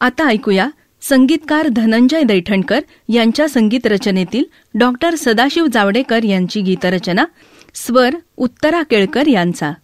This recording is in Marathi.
आता ऐकूया संगीतकार धनंजय दैठणकर यांच्या संगीत रचनेतील डॉक्टर सदाशिव जावडेकर यांची गीतरचना, स्वर उत्तरा केळकर यांचा.